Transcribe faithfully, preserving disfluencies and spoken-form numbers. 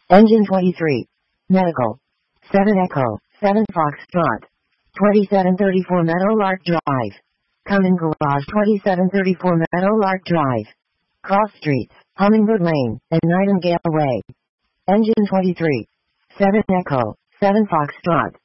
Engine twenty-three. Medical. seven Echo, seven Foxtrot. twenty-seven thirty-four Meadowlark Drive. Cumming Garage twenty-seven thirty-four Meadowlark Drive. Cross Streets, Hummingbird Lane, and Nightingale Way. Engine twenty-three. seven Echo, seven Foxtrot.